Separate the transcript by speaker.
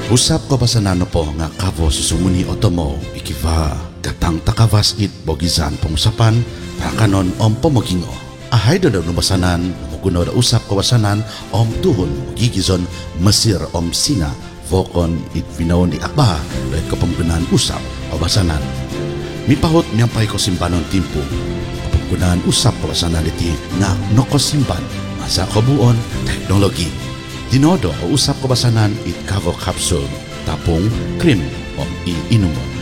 Speaker 1: Usap ko pasanano po nga kavo susumuni otomo ikiva katang takavas it bogizan pengusapan rakanon om pomogingo. Ahay do nubasanan muguno da usap ko pasanan om tuhun gigizon Mesir om Sina vokon it vinaon di akba dahil ko pemgunaan usap o basanan. Mipahot miyampay ko simbanon timpo pemgunaan usap ko pasanan iti nga nokosimban masa kabuon teknologi. Dinodo o usap ko basanan it kavo capsule tapong krim o iinumo.